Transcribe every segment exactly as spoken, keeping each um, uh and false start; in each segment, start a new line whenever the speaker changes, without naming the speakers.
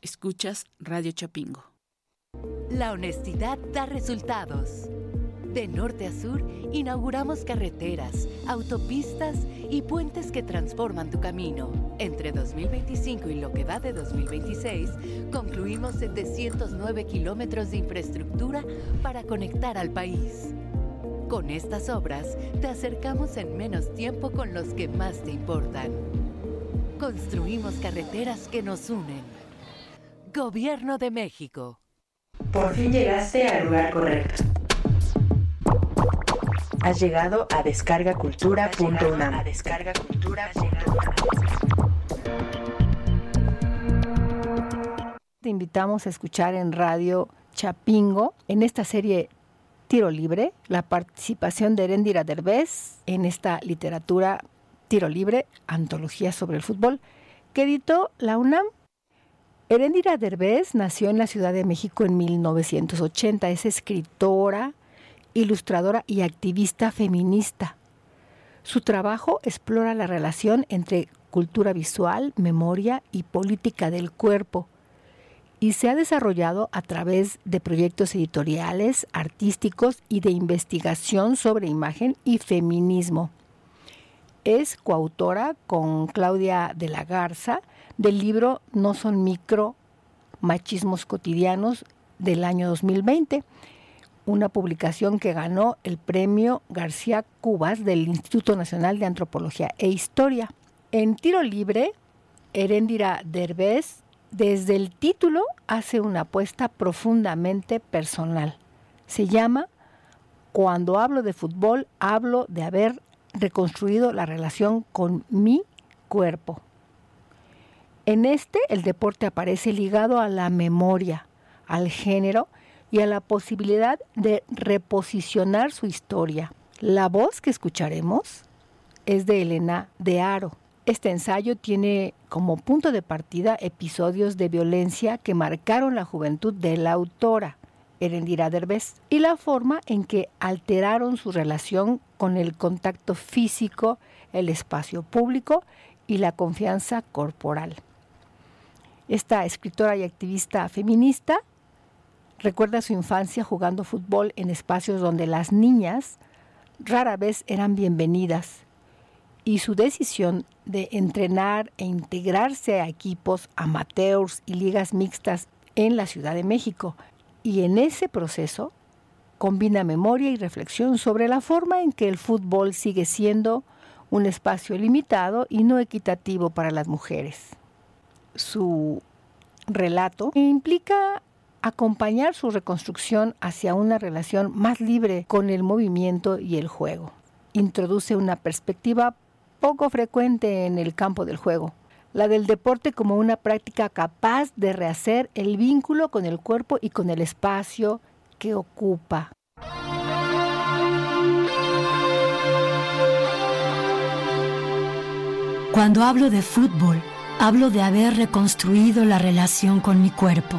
Escuchas Radio Chapingo.
La honestidad da resultados. De norte a sur, inauguramos carreteras, autopistas y puentes que transforman tu camino. Entre dos mil veinticinco y lo que va de dos mil veintiséis, concluimos setecientos nueve kilómetros de infraestructura para conectar al país. Con estas obras, te acercamos en menos tiempo con los que más te importan. Construimos carreteras que nos unen. Gobierno de México.
Por fin llegaste al lugar correcto. Has llegado a descarga cultura punto unam. A descarga cultura punto unam.
Te invitamos a escuchar en Radio Chapingo, en esta serie Tiro Libre, la participación de Eréndira Derbez en esta literatura Tiro Libre, antología sobre el fútbol, que editó la UNAM. Eréndira Derbez nació en la Ciudad de México en mil novecientos ochenta. Es escritora, ilustradora y activista feminista. Su trabajo explora la relación entre cultura visual, memoria y política del cuerpo, y se ha desarrollado a través de proyectos editoriales, artísticos y de investigación sobre imagen y feminismo. Es coautora con Claudia de la Garza del libro No son micro machismos cotidianos del año dos mil veinte, una publicación que ganó el premio García Cubas del Instituto Nacional de Antropología e Historia. En Tiro Libre, Eréndira Derbez, desde el título, hace una apuesta profundamente personal. Se llama Cuando hablo de fútbol, hablo de haber reconstruido la relación con mi cuerpo. En este, el deporte aparece ligado a la memoria, al género y a la posibilidad de reposicionar su historia. La voz que escucharemos es de Elena de Haro. Este ensayo tiene como punto de partida episodios de violencia que marcaron la juventud de la autora, Eréndira Derbez, y la forma en que alteraron su relación con el contacto físico, el espacio público y la confianza corporal. Esta escritora y activista feminista recuerda su infancia jugando fútbol en espacios donde las niñas rara vez eran bienvenidas, y su decisión de entrenar e integrarse a equipos amateurs y ligas mixtas en la Ciudad de México. Y en ese proceso combina memoria y reflexión sobre la forma en que el fútbol sigue siendo un espacio limitado y no equitativo para las mujeres. Su relato implica acompañar su reconstrucción hacia una relación más libre con el movimiento y el juego. Introduce una perspectiva poco frecuente en el campo del juego, la del deporte como una práctica capaz de rehacer el vínculo con el cuerpo y con el espacio que ocupa.
Cuando hablo de fútbol, hablo de haber reconstruido la relación con mi cuerpo.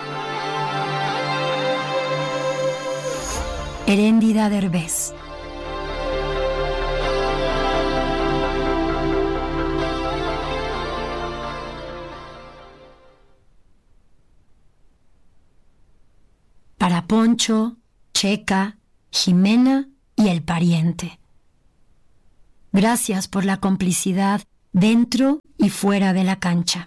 Eréndira Derbez. Para Poncho, Checa, Jimena y el pariente. Gracias por la complicidad dentro y fuera de la cancha.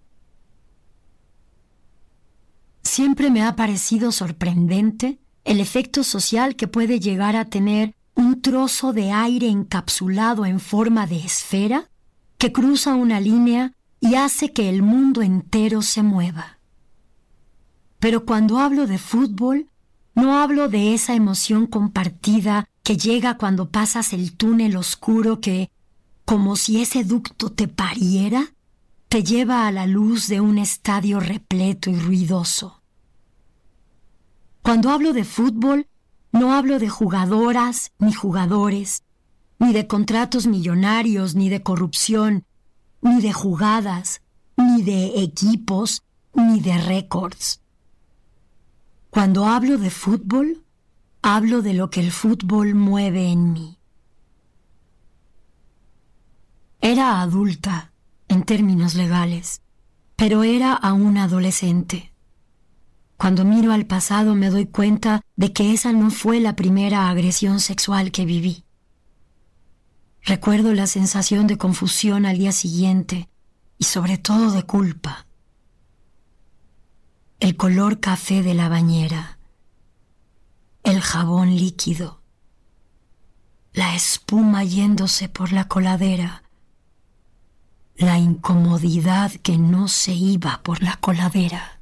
Siempre me ha parecido sorprendente el efecto social que puede llegar a tener un trozo de aire encapsulado en forma de esfera que cruza una línea y hace que el mundo entero se mueva. Pero cuando hablo de fútbol, no hablo de esa emoción compartida que llega cuando pasas el túnel oscuro que, como si ese ducto te pariera, te lleva a la luz de un estadio repleto y ruidoso. Cuando hablo de fútbol, no hablo de jugadoras ni jugadores, ni de contratos millonarios, ni de corrupción, ni de jugadas, ni de equipos, ni de récords. Cuando hablo de fútbol, hablo de lo que el fútbol mueve en mí. Era adulta, en términos legales, pero era aún adolescente. Cuando miro al pasado me doy cuenta de que esa no fue la primera agresión sexual que viví. Recuerdo la sensación de confusión al día siguiente y sobre todo de culpa. El color café de la bañera, el jabón líquido, la espuma yéndose por la coladera, la incomodidad que no se iba por la coladera.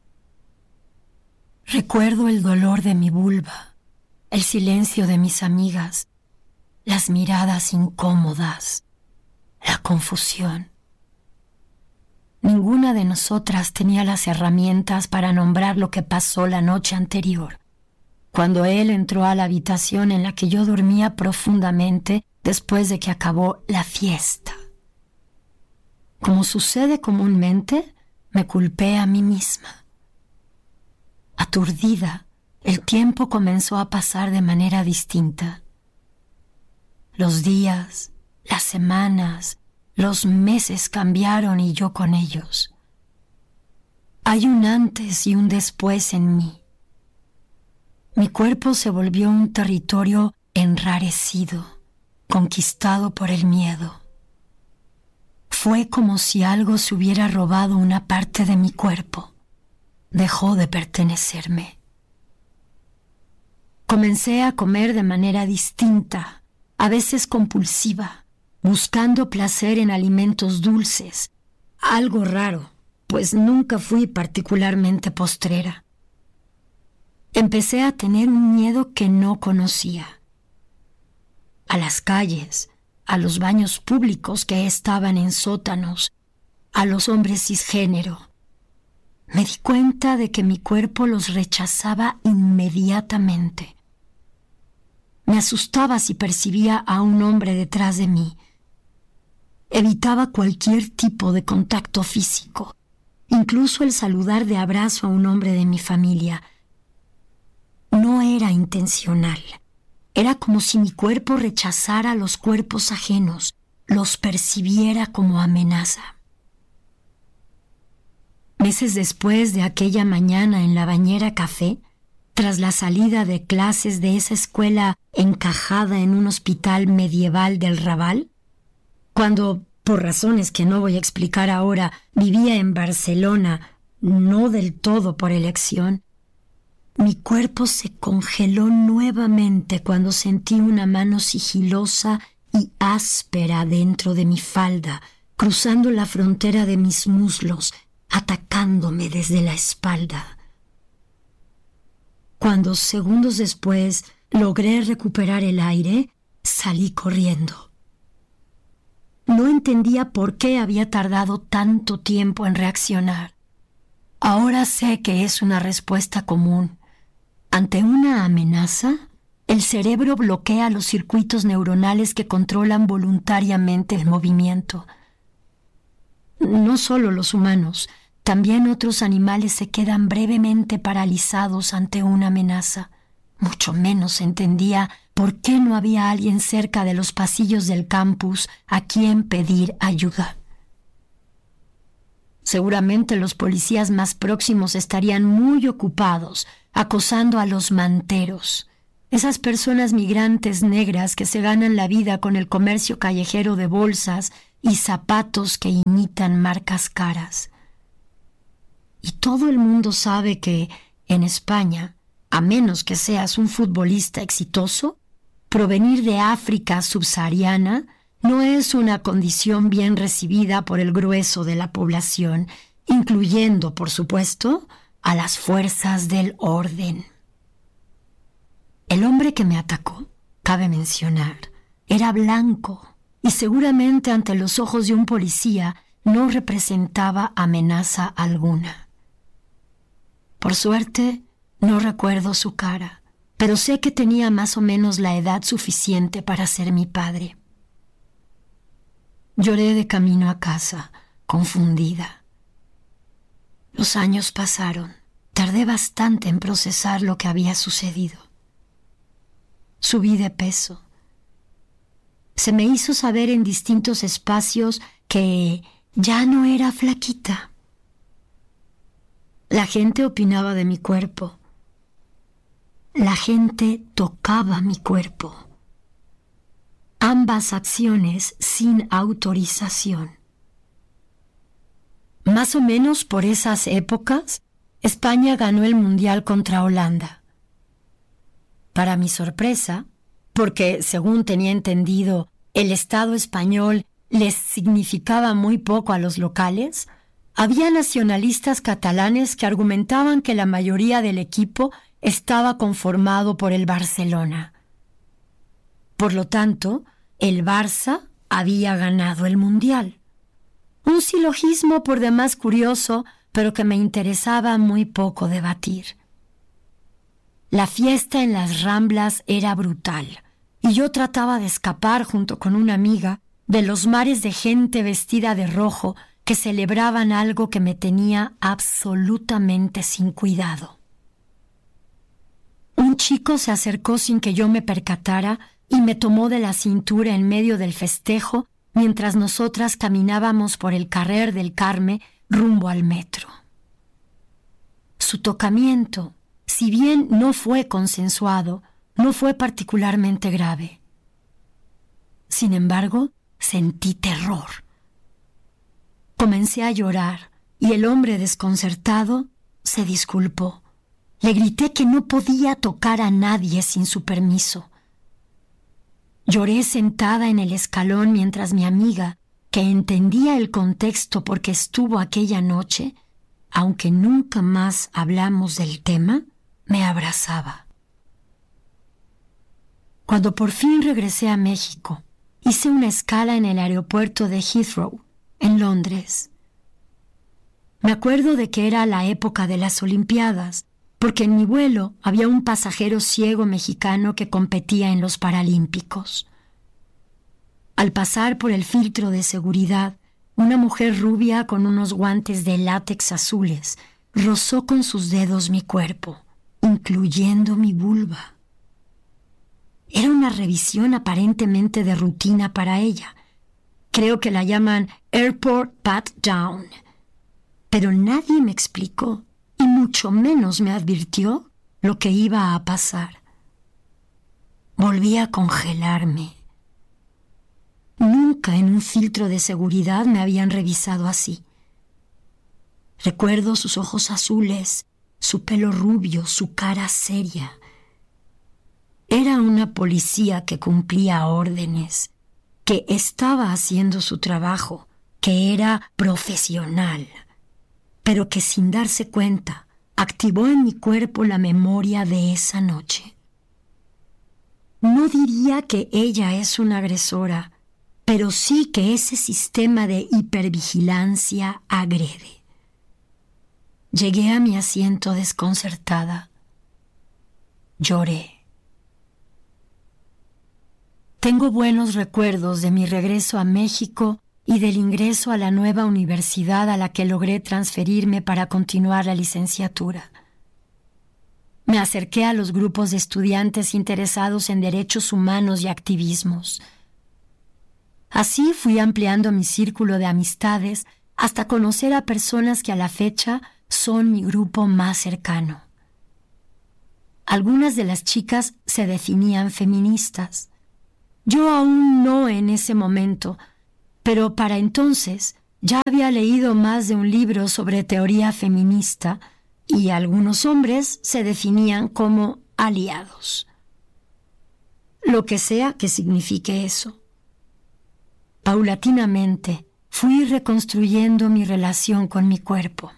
Recuerdo el dolor de mi vulva, el silencio de mis amigas, las miradas incómodas, la confusión. Ninguna de nosotras tenía las herramientas para nombrar lo que pasó la noche anterior, cuando él entró a la habitación en la que yo dormía profundamente después de que acabó la fiesta. Como sucede comúnmente, me culpé a mí misma. Aturdida, el tiempo comenzó a pasar de manera distinta. Los días, las semanas, los meses cambiaron y yo con ellos. Hay un antes y un después en mí. Mi cuerpo se volvió un territorio enrarecido, conquistado por el miedo. Fue como si algo se hubiera robado una parte de mi cuerpo. Dejó de pertenecerme. Comencé a comer de manera distinta, a veces compulsiva, buscando placer en alimentos dulces, algo raro, pues nunca fui particularmente postrera. Empecé a tener un miedo que no conocía. A las calles, a los baños públicos que estaban en sótanos, a los hombres cisgénero. Me di cuenta de que mi cuerpo los rechazaba inmediatamente. Me asustaba si percibía a un hombre detrás de mí. Evitaba cualquier tipo de contacto físico, incluso el saludar de abrazo a un hombre de mi familia. No era intencional. Era como si mi cuerpo rechazara los cuerpos ajenos, los percibiera como amenaza. Meses después de aquella mañana en la bañera café, tras la salida de clases de esa escuela encajada en un hospital medieval del Raval, cuando, por razones que no voy a explicar ahora, vivía en Barcelona, no del todo por elección, mi cuerpo se congeló nuevamente cuando sentí una mano sigilosa y áspera dentro de mi falda, cruzando la frontera de mis muslos, atacándome desde la espalda. Cuando segundos después logré recuperar el aire, salí corriendo. No entendía por qué había tardado tanto tiempo en reaccionar. Ahora sé que es una respuesta común. Ante una amenaza, el cerebro bloquea los circuitos neuronales que controlan voluntariamente el movimiento. No solo los humanos, también otros animales se quedan brevemente paralizados ante una amenaza. Mucho menos entendía por qué no había alguien cerca de los pasillos del campus a quien pedir ayuda. Seguramente los policías más próximos estarían muy ocupados acosando a los manteros, esas personas migrantes negras que se ganan la vida con el comercio callejero de bolsas y zapatos que imitan marcas caras. Y todo el mundo sabe que, en España, a menos que seas un futbolista exitoso, provenir de África subsahariana no es una condición bien recibida por el grueso de la población, incluyendo, por supuesto, a las fuerzas del orden. El hombre que me atacó, cabe mencionar, era blanco y seguramente ante los ojos de un policía no representaba amenaza alguna. Por suerte, no recuerdo su cara, pero sé que tenía más o menos la edad suficiente para ser mi padre. Lloré de camino a casa, confundida. Los años pasaron. Tardé bastante en procesar lo que había sucedido. Subí de peso. Se me hizo saber en distintos espacios que ya no era flaquita, La gente opinaba de mi cuerpo. La gente tocaba mi cuerpo. Ambas acciones sin autorización. Más o menos por esas épocas, España ganó el Mundial contra Holanda. Para mi sorpresa, porque según tenía entendido, el Estado español les significaba muy poco a los locales, había nacionalistas catalanes que argumentaban que la mayoría del equipo estaba conformado por el Barcelona. Por lo tanto, el Barça había ganado el Mundial. Un silogismo por demás curioso, pero que me interesaba muy poco debatir. La fiesta en las Ramblas era brutal, y yo trataba de escapar junto con una amiga de los mares de gente vestida de rojo que celebraban algo que me tenía absolutamente sin cuidado. Un chico se acercó sin que yo me percatara y me tomó de la cintura en medio del festejo mientras nosotras caminábamos por el Carrer del Carme rumbo al metro. Su tocamiento, si bien no fue consensuado, no fue particularmente grave. Sin embargo, sentí terror. Comencé a llorar y el hombre desconcertado se disculpó. Le grité que no podía tocar a nadie sin su permiso. Lloré sentada en el escalón mientras mi amiga, que entendía el contexto porque estuvo aquella noche, aunque nunca más hablamos del tema, me abrazaba. Cuando por fin regresé a México, hice una escala en el aeropuerto de Heathrow, en Londres. Me acuerdo de que era la época de las Olimpiadas, porque en mi vuelo había un pasajero ciego mexicano que competía en los Paralímpicos. Al pasar por el filtro de seguridad, una mujer rubia con unos guantes de látex azules rozó con sus dedos mi cuerpo, incluyendo mi vulva. Era una revisión aparentemente de rutina para ella. Creo que la llaman Airport Pat Down. Pero nadie me explicó, y mucho menos me advirtió lo que iba a pasar. Volví a congelarme. Nunca en un filtro de seguridad me habían revisado así. Recuerdo sus ojos azules, su pelo rubio, su cara seria. Era una policía que cumplía órdenes, que estaba haciendo su trabajo, que era profesional, pero que sin darse cuenta activó en mi cuerpo la memoria de esa noche. No diría que ella es una agresora, pero sí que ese sistema de hipervigilancia agrede. Llegué a mi asiento desconcertada. Lloré. Tengo buenos recuerdos de mi regreso a México y del ingreso a la nueva universidad a la que logré transferirme para continuar la licenciatura. Me acerqué a los grupos de estudiantes interesados en derechos humanos y activismos. Así fui ampliando mi círculo de amistades hasta conocer a personas que a la fecha son mi grupo más cercano. Algunas de las chicas se definían feministas. Yo aún no en ese momento, pero para entonces ya había leído más de un libro sobre teoría feminista y algunos hombres se definían como aliados. Lo que sea que signifique eso. Paulatinamente fui reconstruyendo mi relación con mi cuerpo.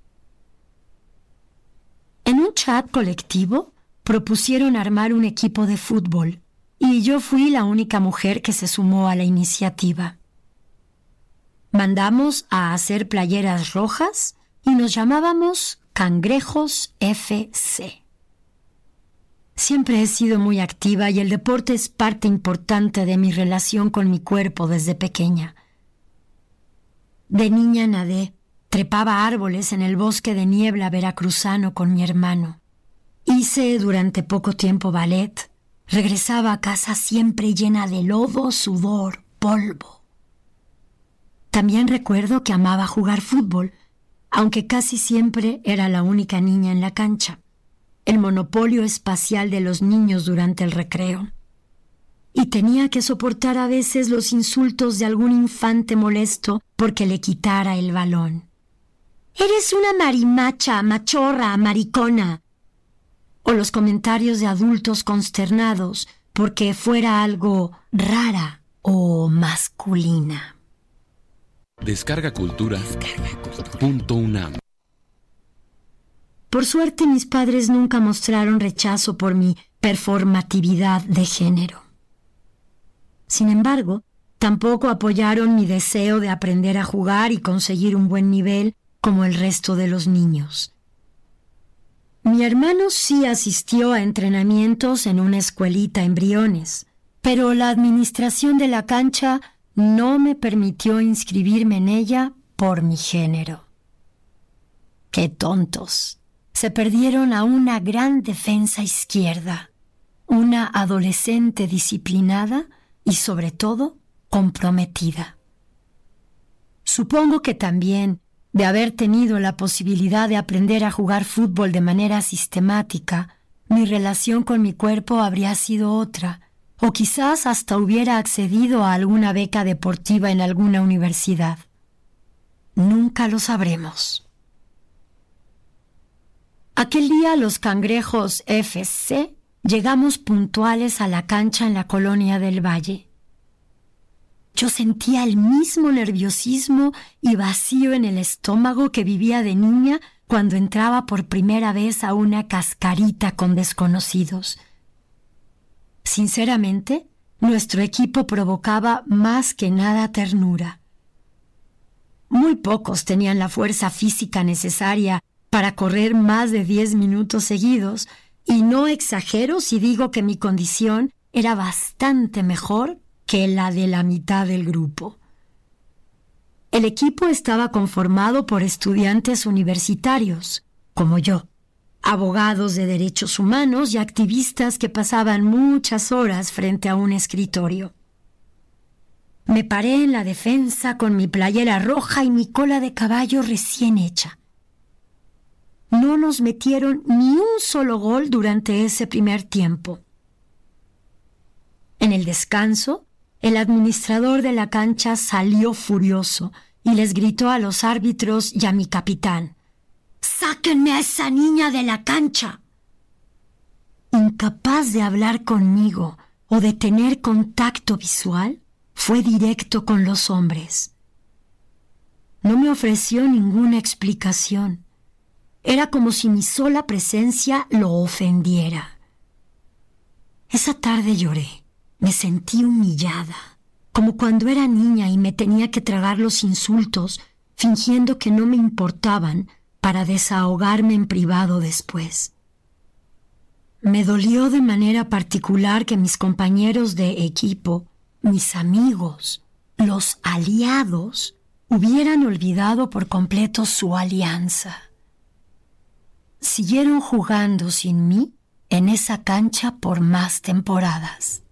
En un chat colectivo propusieron armar un equipo de fútbol y yo fui la única mujer que se sumó a la iniciativa. Mandamos a hacer playeras rojas y nos llamábamos Cangrejos F C. Siempre he sido muy activa y el deporte es parte importante de mi relación con mi cuerpo desde pequeña. De niña nadé, trepaba árboles en el bosque de niebla veracruzano con mi hermano. Hice durante poco tiempo ballet. Regresaba a casa siempre llena de lodo, sudor, polvo. También recuerdo que amaba jugar fútbol, aunque casi siempre era la única niña en la cancha. El monopolio espacial de los niños durante el recreo. Y tenía que soportar a veces los insultos de algún infante molesto porque le quitara el balón. «Eres una marimacha, machorra, maricona». O los comentarios de adultos consternados porque fuera algo rara o masculina.
Descarga Cultura. Punto UNAM.
Por suerte, mis padres nunca mostraron rechazo por mi performatividad de género. Sin embargo, tampoco apoyaron mi deseo de aprender a jugar y conseguir un buen nivel como el resto de los niños. Mi hermano sí asistió a entrenamientos en una escuelita en Briones, pero la administración de la cancha no me permitió inscribirme en ella por mi género. ¡Qué tontos! Se perdieron a una gran defensa izquierda, una adolescente disciplinada y, sobre todo, comprometida. Supongo que también, de haber tenido la posibilidad de aprender a jugar fútbol de manera sistemática, mi relación con mi cuerpo habría sido otra, o quizás hasta hubiera accedido a alguna beca deportiva en alguna universidad. Nunca lo sabremos. Aquel día los Cangrejos F C llegamos puntuales a la cancha en la colonia del Valle. Yo sentía el mismo nerviosismo y vacío en el estómago que vivía de niña cuando entraba por primera vez a una cascarita con desconocidos. Sinceramente, nuestro equipo provocaba más que nada ternura. Muy pocos tenían la fuerza física necesaria para correr más de diez minutos seguidos, y no exagero si digo que mi condición era bastante mejor que la de la mitad del grupo. El equipo estaba conformado por estudiantes universitarios, como yo, abogados de derechos humanos y activistas que pasaban muchas horas frente a un escritorio. Me paré en la defensa con mi playera roja y mi cola de caballo recién hecha. No nos metieron ni un solo gol durante ese primer tiempo. En el descanso, el administrador de la cancha salió furioso y les gritó a los árbitros y a mi capitán: «¡Sáquenme a esa niña de la cancha!». Incapaz de hablar conmigo o de tener contacto visual, fue directo con los hombres. No me ofreció ninguna explicación. Era como si mi sola presencia lo ofendiera. Esa tarde lloré. Me sentí humillada, como cuando era niña y me tenía que tragar los insultos, fingiendo que no me importaban para desahogarme en privado después. Me dolió de manera particular que mis compañeros de equipo, mis amigos, los aliados, hubieran olvidado por completo su alianza. Siguieron jugando sin mí en esa cancha por más temporadas.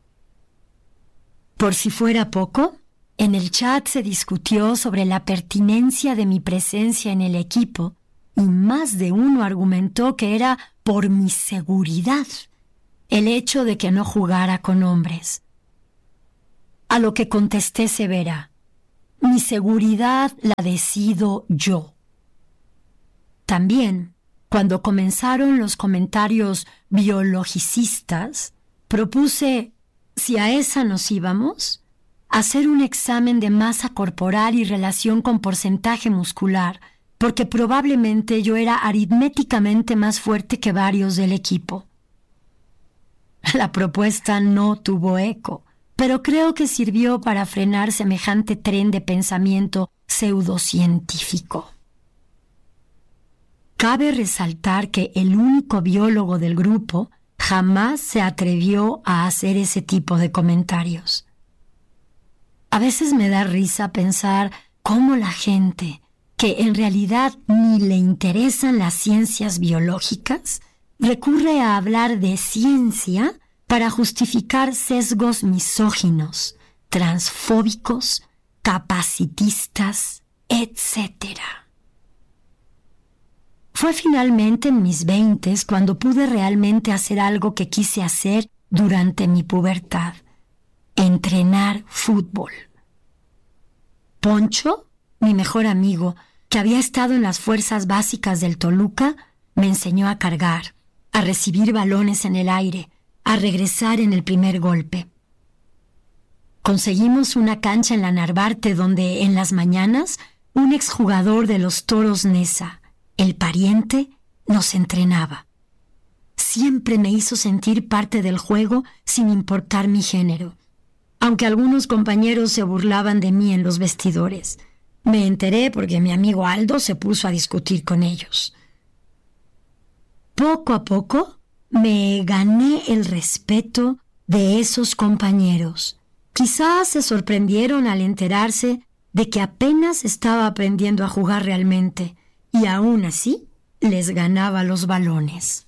Por si fuera poco, en el chat se discutió sobre la pertinencia de mi presencia en el equipo y más de uno argumentó que era por mi seguridad el hecho de que no jugara con hombres. A lo que contesté severa: mi seguridad la decido yo. También, cuando comenzaron los comentarios biologicistas, propuse, si a esa nos íbamos, hacer un examen de masa corporal y relación con porcentaje muscular, porque probablemente yo era aritméticamente más fuerte que varios del equipo. La propuesta no tuvo eco, pero creo que sirvió para frenar semejante tren de pensamiento pseudocientífico. Cabe resaltar que el único biólogo del grupo jamás se atrevió a hacer ese tipo de comentarios. A veces me da risa pensar cómo la gente, que en realidad ni le interesan las ciencias biológicas, recurre a hablar de ciencia para justificar sesgos misóginos, transfóbicos, capacitistas, etcétera. Fue finalmente en mis veintes cuando pude realmente hacer algo que quise hacer durante mi pubertad: entrenar fútbol. Poncho, mi mejor amigo, que había estado en las fuerzas básicas del Toluca, me enseñó a cargar, a recibir balones en el aire, a regresar en el primer golpe. Conseguimos una cancha en la Narvarte donde, en las mañanas, un exjugador de los Toros Neza, el pariente, nos entrenaba. Siempre me hizo sentir parte del juego sin importar mi género, aunque algunos compañeros se burlaban de mí en los vestidores. Me enteré porque mi amigo Aldo se puso a discutir con ellos. Poco a poco me gané el respeto de esos compañeros. Quizás se sorprendieron al enterarse de que apenas estaba aprendiendo a jugar realmente, y aún así les ganaba los balones.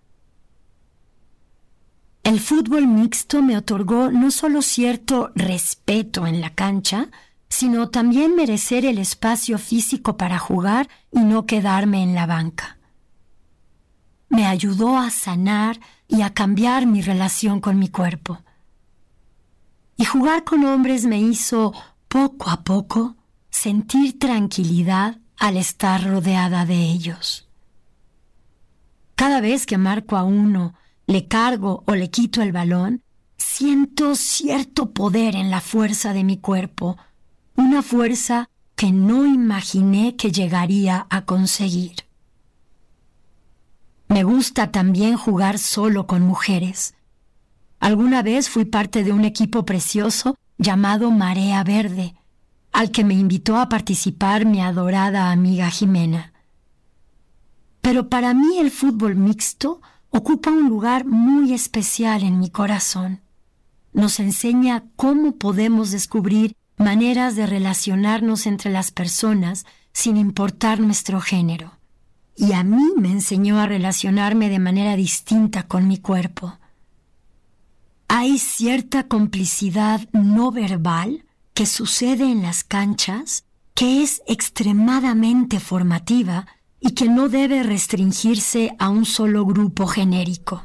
El fútbol mixto me otorgó no solo cierto respeto en la cancha, sino también merecer el espacio físico para jugar y no quedarme en la banca. Me ayudó a sanar y a cambiar mi relación con mi cuerpo. Y jugar con hombres me hizo, poco a poco, sentir tranquilidad al estar rodeada de ellos. Cada vez que marco a uno, le cargo o le quito el balón, siento cierto poder en la fuerza de mi cuerpo, una fuerza que no imaginé que llegaría a conseguir. Me gusta también jugar solo con mujeres. Alguna vez fui parte de un equipo precioso llamado Marea Verde, al que me invitó a participar mi adorada amiga Jimena. Pero para mí el fútbol mixto ocupa un lugar muy especial en mi corazón. Nos enseña cómo podemos descubrir maneras de relacionarnos entre las personas sin importar nuestro género. Y a mí me enseñó a relacionarme de manera distinta con mi cuerpo. Hay cierta complicidad no verbal que sucede en las canchas que es extremadamente formativa y que no debe restringirse a un solo grupo genérico.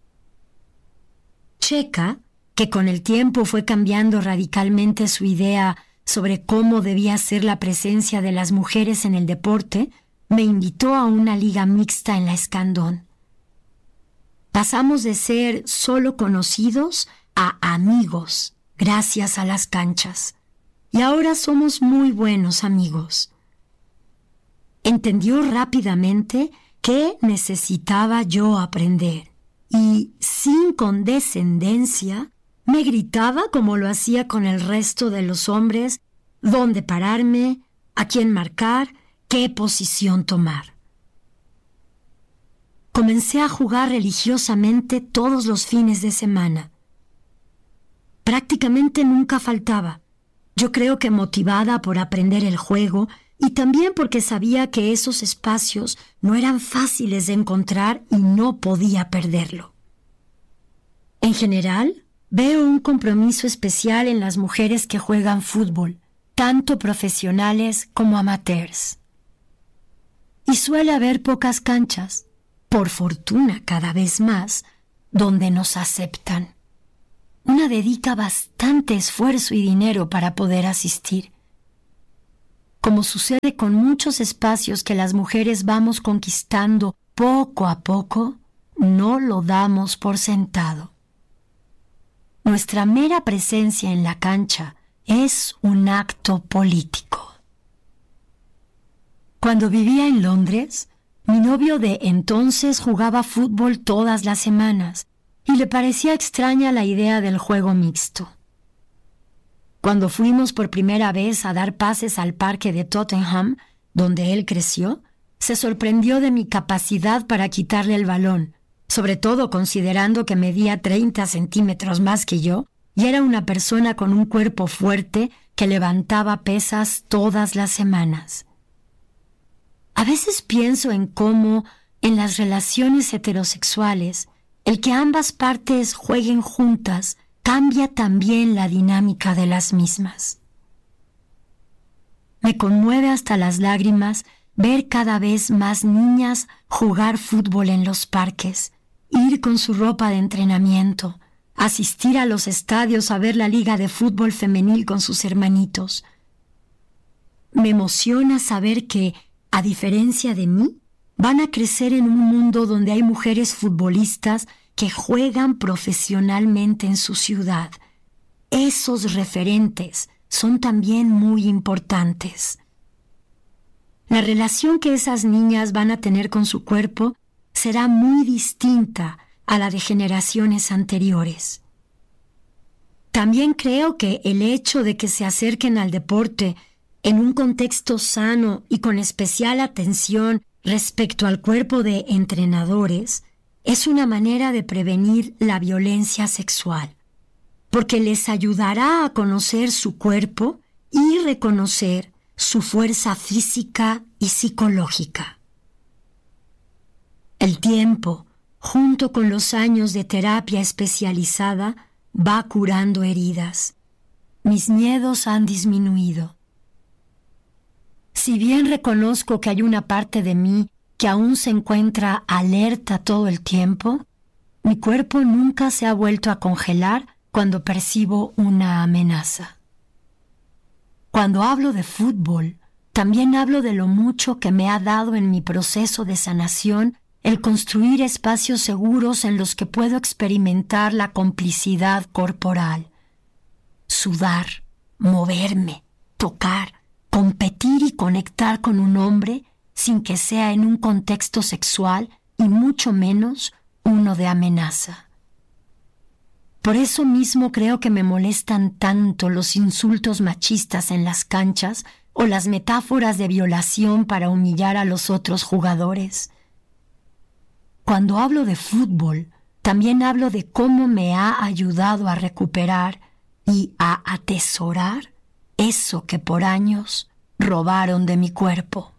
Checa, que con el tiempo fue cambiando radicalmente su idea sobre cómo debía ser la presencia de las mujeres en el deporte, me invitó a una liga mixta en la Escandón. Pasamos de ser solo conocidos a amigos gracias a las canchas, y ahora somos muy buenos amigos. Entendió rápidamente que necesitaba yo aprender, y sin condescendencia me gritaba, como lo hacía con el resto de los hombres, dónde pararme, a quién marcar, qué posición tomar. Comencé a jugar religiosamente todos los fines de semana. Prácticamente nunca faltaba. Yo creo que motivada por aprender el juego y también porque sabía que esos espacios no eran fáciles de encontrar y no podía perderlo. En general, veo un compromiso especial en las mujeres que juegan fútbol, tanto profesionales como amateurs. Y suele haber pocas canchas, por fortuna cada vez más, donde nos aceptan. Una dedica bastante esfuerzo y dinero para poder asistir. Como sucede con muchos espacios que las mujeres vamos conquistando poco a poco, no lo damos por sentado. Nuestra mera presencia en la cancha es un acto político. Cuando vivía en Londres, mi novio de entonces jugaba fútbol todas las semanas y le parecía extraña la idea del juego mixto. Cuando fuimos por primera vez a dar pases al parque de Tottenham, donde él creció, se sorprendió de mi capacidad para quitarle el balón, sobre todo considerando que medía treinta centímetros más que yo y era una persona con un cuerpo fuerte que levantaba pesas todas las semanas. A veces pienso en cómo, en las relaciones heterosexuales, el que ambas partes jueguen juntas cambia también la dinámica de las mismas. Me conmueve hasta las lágrimas ver cada vez más niñas jugar fútbol en los parques, ir con su ropa de entrenamiento, asistir a los estadios a ver la liga de fútbol femenil con sus hermanitos. Me emociona saber que, a diferencia de mí, van a crecer en un mundo donde hay mujeres futbolistas que juegan profesionalmente en su ciudad. Esos referentes son también muy importantes. La relación que esas niñas van a tener con su cuerpo será muy distinta a la de generaciones anteriores. También creo que el hecho de que se acerquen al deporte en un contexto sano y con especial atención respecto al cuerpo de entrenadores es una manera de prevenir la violencia sexual, porque les ayudará a conocer su cuerpo y reconocer su fuerza física y psicológica. El tiempo, junto con los años de terapia especializada, va curando heridas. Mis miedos han disminuido. Si bien reconozco que hay una parte de mí que aún se encuentra alerta todo el tiempo, mi cuerpo nunca se ha vuelto a congelar cuando percibo una amenaza. Cuando hablo de fútbol, también hablo de lo mucho que me ha dado en mi proceso de sanación el construir espacios seguros en los que puedo experimentar la complicidad corporal. Sudar, moverme, tocar, competir y conectar con un hombre sin que sea en un contexto sexual y mucho menos uno de amenaza. Por eso mismo creo que me molestan tanto los insultos machistas en las canchas o las metáforas de violación para humillar a los otros jugadores. Cuando hablo de fútbol, también hablo de cómo me ha ayudado a recuperar y a atesorar eso que por años robaron de mi cuerpo.